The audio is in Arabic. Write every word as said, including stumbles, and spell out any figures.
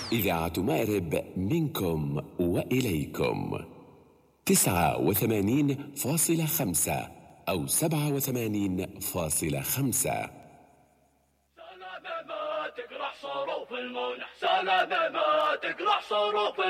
إذاعة مأرب منكم وإليكم تسعة وثمانين فاصلة خمسة أو سبعة وثمانين فاصلة خمسة. سلام ما تقرح صروف المنح، سلام ما تقرح صروف